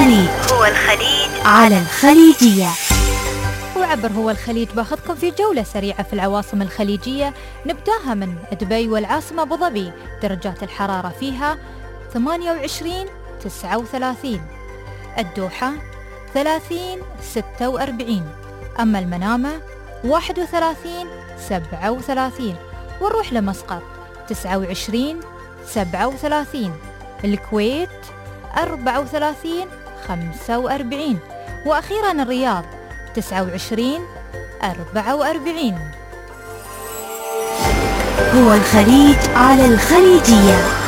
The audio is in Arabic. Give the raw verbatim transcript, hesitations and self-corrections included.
الخليج هو الخليج على الخليجية. وعبر هو الخليج باخذكم في جولة سريعة في العواصم الخليجية. نبداها من دبي والعاصمة أبو ظبي، درجات الحرارة فيها ثمانية وعشرين تسعة وثلاثين، الدوحة ثلاثين ستة وأربعين، أما المنامة واحد وثلاثين سبعة وثلاثين، ونروح لمسقط تسعة وعشرين سبعة وثلاثين، الكويت أربعة وثلاثين خمسة وأربعين، وأخيرا الرياض تسعة وعشرين أربعة وأربعين. هو الخليج على الخليجية.